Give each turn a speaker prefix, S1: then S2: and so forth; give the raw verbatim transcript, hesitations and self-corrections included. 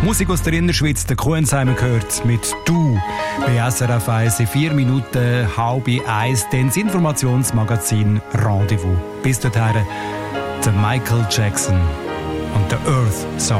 S1: Musik aus der Innerschweiz, der Kuensheimer gehört mit «Du» bei S R F eins in vier Minuten, halb eins, dann das Informationsmagazin «Rendezvous». Bis dorthin, der Michael Jackson und der Earth Song.